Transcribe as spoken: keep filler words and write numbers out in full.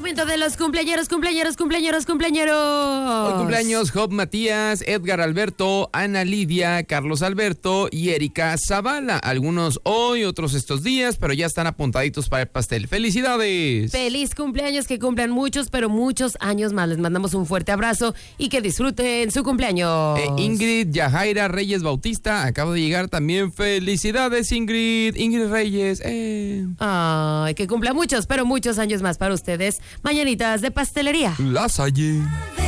Momento de los cumpleañeros, cumpleañeros, cumpleañeros, cumpleañeros. Hoy cumpleaños Job Matías, Edgar Alberto, Ana Lidia, Carlos Alberto y Erika Zavala. Algunos hoy, otros estos días, pero ya están apuntaditos para el pastel. ¡Felicidades! Feliz cumpleaños, que cumplan muchos, pero muchos años más. Les mandamos un fuerte abrazo y que disfruten su cumpleaños. Eh, Ingrid Yajaira Reyes Bautista acaba de llegar también. ¡Felicidades, Ingrid! Ingrid Reyes. Eh. Ay, que cumpla muchos, pero muchos años más para ustedes. Mañanitas de pastelería. Las Salle.